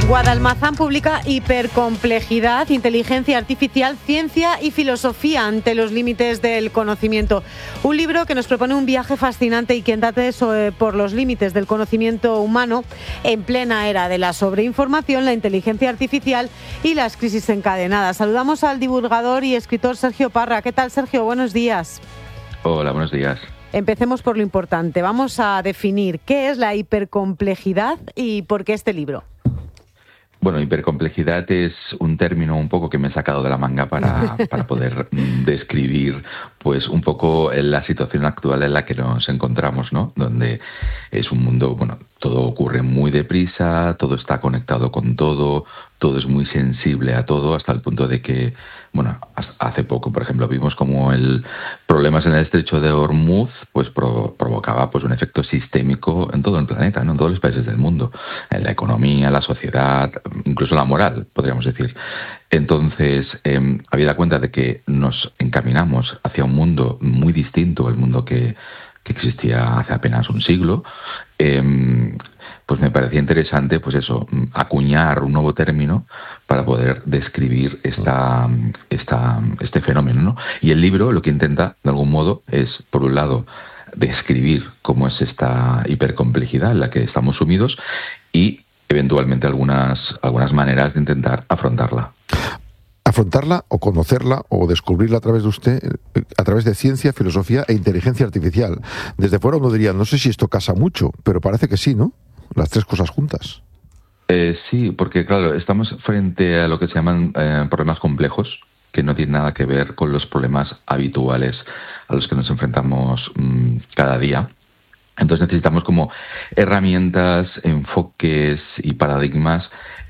Guadalmazán publica Hipercomplejidad, inteligencia artificial, ciencia y filosofía ante los límites del conocimiento. Un libro que nos propone un viaje fascinante y que andate por los límites del conocimiento humano en plena era de la sobreinformación, la inteligencia artificial y las crisis encadenadas. Saludamos al divulgador y escritor Sergio Parra. ¿Qué tal, Sergio? Buenos días. Hola, buenos días. Empecemos por lo importante. Vamos a definir qué es la hipercomplejidad y por qué este libro. Bueno, hipercomplejidad es un término un poco que me he sacado de la manga para poder describir pues un poco la situación actual en la que nos encontramos, ¿no? Donde es un mundo, bueno, todo ocurre muy deprisa, todo está conectado con todo es muy sensible a todo, hasta el punto de que, bueno, hace poco, por ejemplo, vimos como problemas en el estrecho de Hormuz pues provocaba pues un efecto sistémico en todo el planeta, ¿no? En todos los países del mundo, en la economía, la sociedad, incluso la moral, podríamos decir. Entonces, habida cuenta de que nos encaminamos hacia un mundo muy distinto al mundo que existía hace apenas un siglo, pues me parecía interesante, pues eso, acuñar un nuevo término para poder describir este fenómeno, ¿no? Y el libro lo que intenta, de algún modo, es, por un lado, describir cómo es esta hipercomplejidad en la que estamos sumidos y, eventualmente, algunas maneras de intentar afrontarla. Afrontarla o conocerla o descubrirla a través de usted, a través de ciencia, filosofía e inteligencia artificial. Desde fuera uno diría, no sé si esto casa mucho, pero parece que sí, ¿no? Las tres cosas juntas. Sí, porque claro, estamos frente a lo que se llaman problemas complejos, que no tienen nada que ver con los problemas habituales a los que nos enfrentamos cada día. Entonces necesitamos como herramientas, enfoques y paradigmas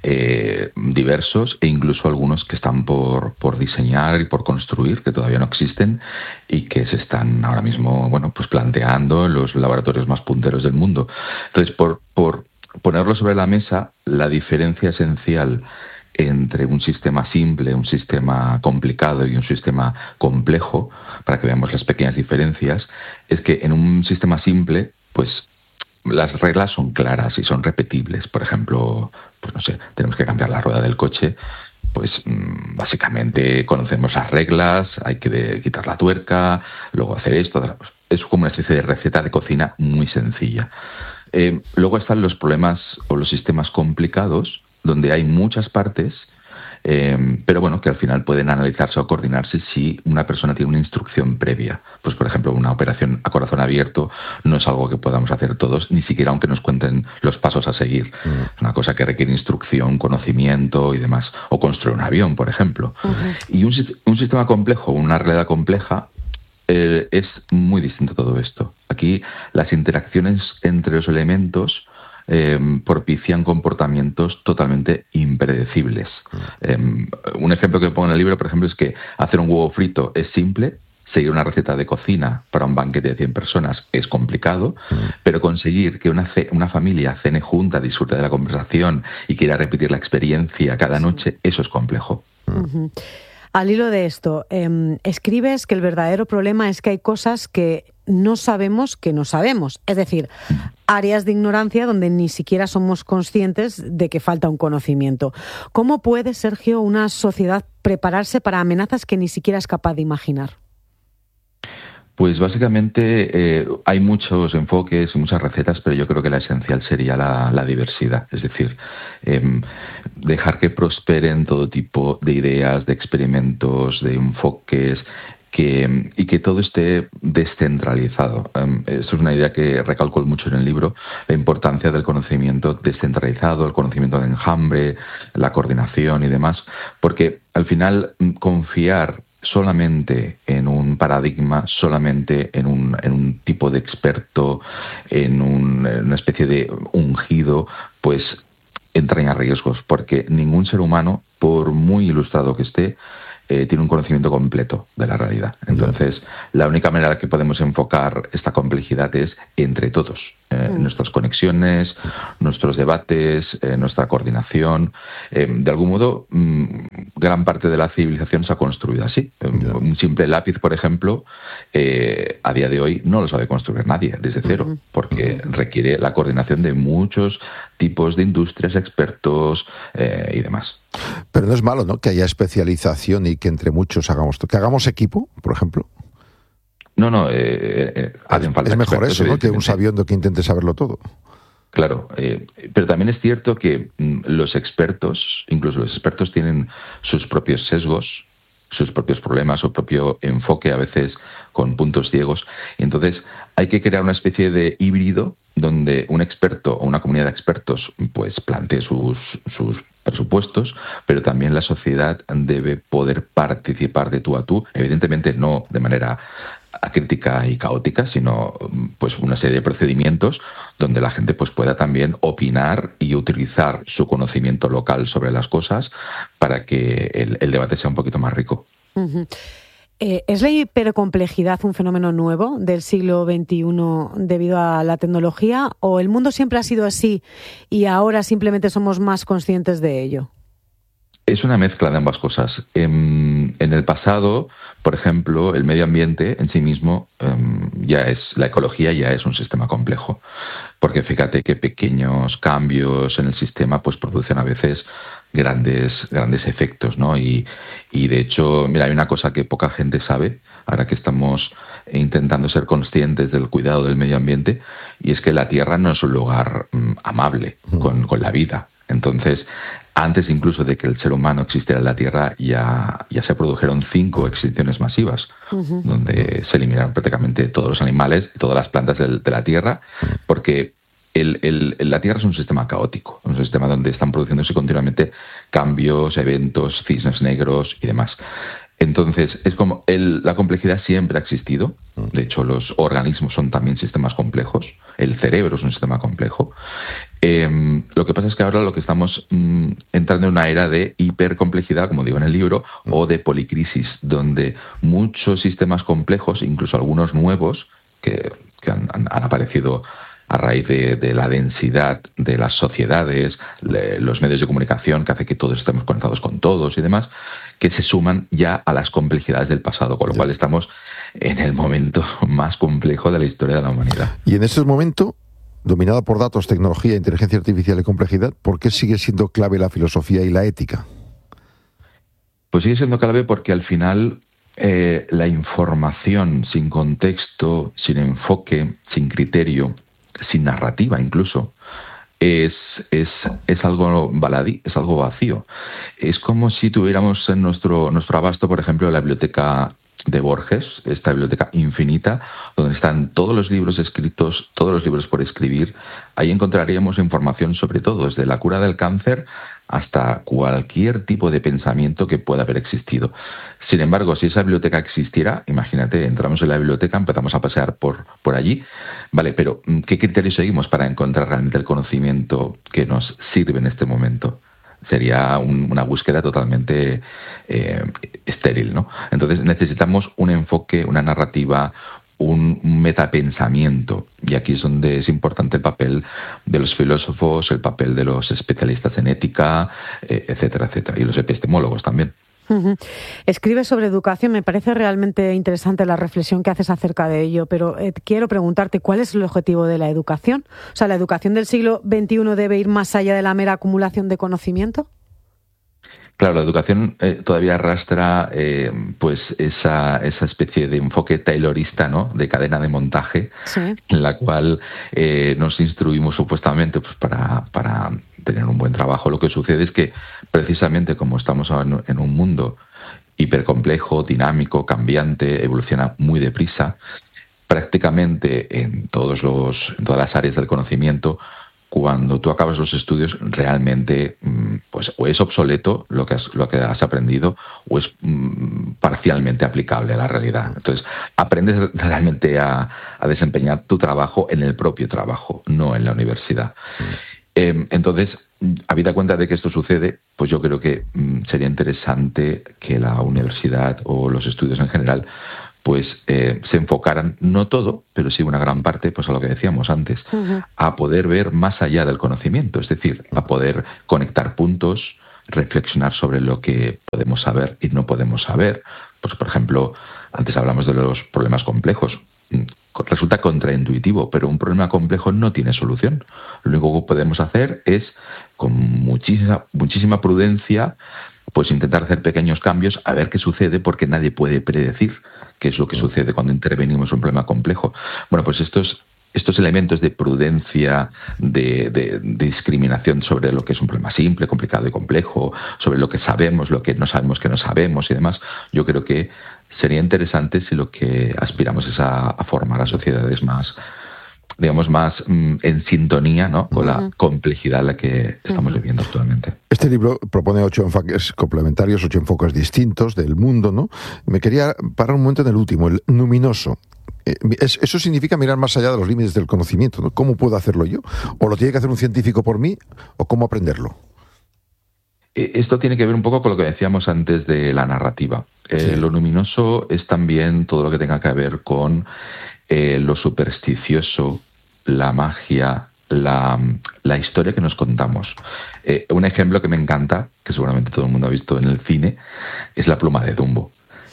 diversos, e incluso algunos que están por diseñar y por construir, que todavía no existen y que se están ahora mismo, bueno, pues planteando en los laboratorios más punteros del mundo. Entonces, por ponerlo sobre la mesa, la diferencia esencial entre un sistema simple, un sistema complicado y un sistema complejo, para que veamos las pequeñas diferencias, es que en un sistema simple, pues las reglas son claras y son repetibles. Por ejemplo, pues no sé, tenemos que cambiar la rueda del coche, pues básicamente conocemos las reglas, hay que quitar la tuerca, luego hacer esto. Es como una especie de receta de cocina muy sencilla. Luego están los problemas o los sistemas complicados, donde hay muchas partes, pero bueno, que al final pueden analizarse o coordinarse si una persona tiene una instrucción previa. Pues, por ejemplo, una operación a corazón abierto no es algo que podamos hacer todos, ni siquiera aunque nos cuenten los pasos a seguir. Es una cosa que requiere instrucción, conocimiento y demás. O construir un avión, por ejemplo. Y un sistema complejo, una realidad compleja, es muy distinto a todo esto. Aquí las interacciones entre los elementos propician comportamientos totalmente impredecibles. Un ejemplo que pongo en el libro, por ejemplo, es que hacer un huevo frito es simple, seguir una receta de cocina para un banquete de 100 personas es complicado, pero conseguir que una familia cene junta, disfrute de la conversación y quiera repetir la experiencia cada noche, eso es complejo. Al hilo de esto, escribes que el verdadero problema es que hay cosas que no sabemos que no sabemos. Es decir, áreas de ignorancia donde ni siquiera somos conscientes de que falta un conocimiento. ¿Cómo puede, Sergio, una sociedad prepararse para amenazas que ni siquiera es capaz de imaginar? Pues básicamente hay muchos enfoques y muchas recetas, pero yo creo que la esencial sería la diversidad. Es decir, dejar que prosperen todo tipo de ideas, de experimentos, de enfoques, y que todo esté descentralizado. Esto es una idea que recalco mucho en el libro, la importancia del conocimiento descentralizado, el conocimiento de enjambre, la coordinación y demás, porque al final confiar solamente en un paradigma, solamente en un tipo de experto, en una especie de ungido, pues entraña riesgos, porque ningún ser humano, por muy ilustrado que esté, tiene un conocimiento completo de la realidad. Entonces, la única manera que podemos enfocar esta complejidad es entre todos. Nuestras conexiones, nuestros debates, nuestra coordinación. De algún modo, gran parte de la civilización se ha construido así. Un simple lápiz, por ejemplo, a día de hoy no lo sabe construir nadie desde cero, porque requiere la coordinación de muchos tipos de industrias, expertos y demás. Pero no es malo, ¿no?, que haya especialización y que entre muchos hagamos equipo, por ejemplo. No, hacen falta. Es mejor expertos, eso, ¿no?, que un sabiondo que intente saberlo todo. Claro, pero también es cierto que los expertos, incluso los expertos, tienen sus propios sesgos, sus propios problemas, su propio enfoque, a veces con puntos ciegos. Y entonces hay que crear una especie de híbrido donde un experto o una comunidad de expertos pues plantee sus presupuestos, pero también la sociedad debe poder participar de tú a tú, evidentemente no de manera acrítica y caótica, sino pues una serie de procedimientos donde la gente pues pueda también opinar y utilizar su conocimiento local sobre las cosas para que el debate sea un poquito más rico. Uh-huh. ¿Es la hipercomplejidad un fenómeno nuevo del siglo XXI debido a la tecnología, o el mundo siempre ha sido así y ahora simplemente somos más conscientes de ello? Es una mezcla de ambas cosas. En el pasado, por ejemplo, el medio ambiente en sí mismo la ecología ya es un sistema complejo, porque fíjate que pequeños cambios en el sistema pues producen a veces grandes efectos, ¿no? Y de hecho, mira, hay una cosa que poca gente sabe, ahora que estamos intentando ser conscientes del cuidado del medio ambiente, y es que la Tierra no es un lugar amable con la vida. Entonces, antes incluso de que el ser humano existiera en la Tierra, ya se produjeron 5 extinciones masivas, donde se eliminaron prácticamente todos los animales y todas las plantas de la Tierra, porque la Tierra es un sistema caótico, un sistema donde están produciéndose continuamente cambios, eventos, cisnes negros y demás. Entonces, es como la complejidad siempre ha existido. De hecho, los organismos son también sistemas complejos. El cerebro es un sistema complejo. Lo que pasa es que ahora lo que estamos entrando en una era de hipercomplejidad, como digo en el libro, o de policrisis, donde muchos sistemas complejos, incluso algunos nuevos, que han aparecido a raíz de la densidad de las sociedades, los medios de comunicación que hace que todos estemos conectados con todos y demás, que se suman ya a las complejidades del pasado, con lo cual estamos en el momento más complejo de la historia de la humanidad. Y en ese momento, dominada por datos, tecnología, inteligencia artificial y complejidad, ¿por qué sigue siendo clave la filosofía y la ética? Pues sigue siendo clave porque al final la información sin contexto, sin enfoque, sin criterio, sin narrativa incluso, es algo baladí, es algo vacío. Es como si tuviéramos en nuestro abasto, por ejemplo, la biblioteca de Borges, esta biblioteca infinita, donde están todos los libros escritos, todos los libros por escribir. Ahí encontraríamos información sobre todo, desde la cura del cáncer hasta cualquier tipo de pensamiento que pueda haber existido. Sin embargo, si esa biblioteca existiera, imagínate, entramos en la biblioteca, empezamos a pasear por allí, vale, pero ¿qué criterios seguimos para encontrar realmente el conocimiento que nos sirve en este momento? Sería una búsqueda totalmente estéril, ¿no? Entonces necesitamos un enfoque, una narrativa, un metapensamiento, y aquí es donde es importante el papel de los filósofos, el papel de los especialistas en ética, etcétera, etcétera, y los epistemólogos también. Uh-huh. Escribes sobre educación, me parece realmente interesante la reflexión que haces acerca de ello, pero quiero preguntarte, ¿cuál es el objetivo de la educación? O sea, ¿la educación del siglo XXI debe ir más allá de la mera acumulación de conocimiento? Claro, la educación todavía arrastra pues esa especie de enfoque taylorista, ¿no?, de cadena de montaje, sí, en la cual nos instruimos supuestamente pues para tener un buen trabajo. Lo que sucede es que precisamente como estamos en un mundo hipercomplejo, dinámico, cambiante, evoluciona muy deprisa, prácticamente en todas las áreas del conocimiento, cuando tú acabas los estudios, realmente pues o es obsoleto lo que has aprendido o es parcialmente aplicable a la realidad. Entonces, aprendes realmente a desempeñar tu trabajo en el propio trabajo, no en la universidad. Entonces, habida cuenta de que esto sucede, pues yo creo que sería interesante que la universidad o los estudios en general pues se enfocaran, no todo, pero sí una gran parte, pues a lo que decíamos antes, a poder ver más allá del conocimiento, es decir, a poder conectar puntos, reflexionar sobre lo que podemos saber y no podemos saber. Pues, por ejemplo, antes hablamos de los problemas complejos. Resulta contraintuitivo, pero un problema complejo no tiene solución. Lo único que podemos hacer es, con muchísima prudencia, pues intentar hacer pequeños cambios a ver qué sucede, porque nadie puede predecir qué es lo que sucede cuando intervenimos en un problema complejo. Bueno, pues estos elementos de prudencia, de discriminación sobre lo que es un problema simple, complicado y complejo, sobre lo que sabemos, lo que no sabemos que no sabemos y demás, yo creo que sería interesante si lo que aspiramos es a formar a sociedades más, digamos, más en sintonía, ¿no?, con la complejidad en la que estamos viviendo actualmente. Este libro propone 8 enfoques complementarios, 8 enfoques distintos del mundo, ¿no? Me quería parar un momento en el último, el luminoso. Eso significa mirar más allá de los límites del conocimiento, ¿no? ¿Cómo puedo hacerlo yo? ¿O lo tiene que hacer un científico por mí? ¿O cómo aprenderlo? Esto tiene que ver un poco con lo que decíamos antes de la narrativa. Sí. Lo luminoso es también todo lo que tenga que ver con lo supersticioso, la magia, la historia que nos contamos. Un ejemplo que me encanta, que seguramente todo el mundo ha visto en el cine, es la pluma de Dumbo.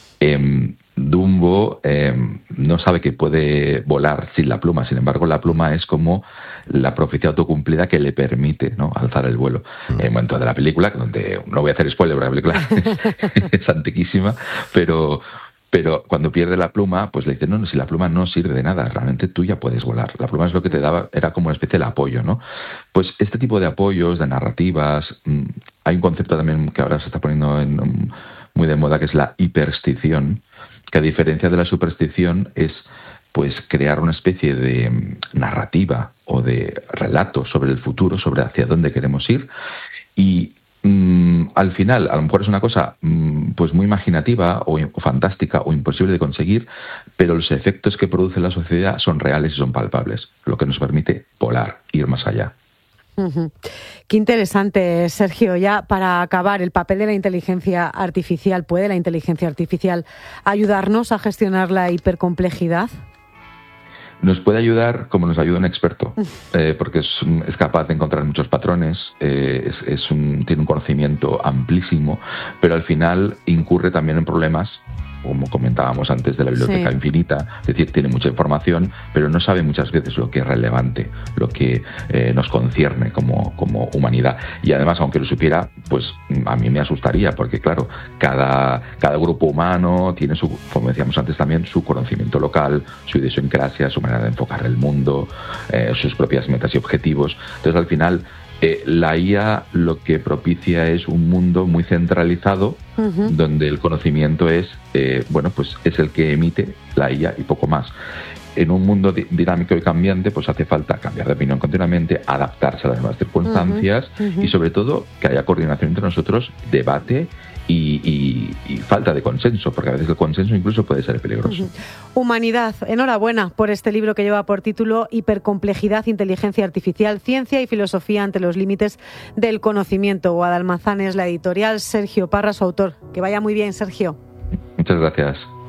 Dumbo no sabe que puede volar sin la pluma, sin embargo la pluma es como la profecía autocumplida que le permite, ¿no?, alzar el vuelo. En el momento de la película, donde no voy a hacer spoiler porque la película es antiquísima, pero cuando pierde la pluma, pues le dice, no, si la pluma no sirve de nada, realmente tú ya puedes volar. La pluma es lo que te daba, era como una especie de apoyo, ¿no? Pues este tipo de apoyos, de narrativas, hay un concepto también que ahora se está poniendo muy de moda, que es la hiperstición, que a diferencia de la superstición es pues crear una especie de narrativa o de relato sobre el futuro, sobre hacia dónde queremos ir, y al final a lo mejor es una cosa pues muy imaginativa o fantástica o imposible de conseguir, pero los efectos que produce la sociedad son reales y son palpables, lo que nos permite volar, ir más allá. Qué interesante, Sergio. Ya para acabar, el papel de la inteligencia artificial. ¿Puede la inteligencia artificial ayudarnos a gestionar la hipercomplejidad? Nos puede ayudar como nos ayuda un experto, porque es capaz de encontrar muchos patrones, tiene un conocimiento amplísimo, pero al final incurre también en problemas, como comentábamos antes, de la biblioteca infinita, es decir, tiene mucha información, pero no sabe muchas veces lo que es relevante, lo que nos concierne como humanidad. Y además, aunque lo supiera, pues a mí me asustaría, porque claro, cada grupo humano tiene como decíamos antes también, su conocimiento local, su idiosincrasia, su manera de enfocar el mundo, sus propias metas y objetivos. Entonces, al final, la IA lo que propicia es un mundo muy centralizado, donde el conocimiento es el que emite la IA y poco más. En un mundo dinámico y cambiante, pues hace falta cambiar de opinión continuamente, adaptarse a las nuevas circunstancias y sobre todo que haya coordinación entre nosotros, debate y falta de consenso, porque a veces el consenso incluso puede ser peligroso. Humanidad, enhorabuena por este libro que lleva por título Hipercomplejidad, Inteligencia Artificial, Ciencia y Filosofía ante los límites del conocimiento. Guadalmazán es la editorial, Sergio Parra su autor. Que vaya muy bien, Sergio. Muchas gracias.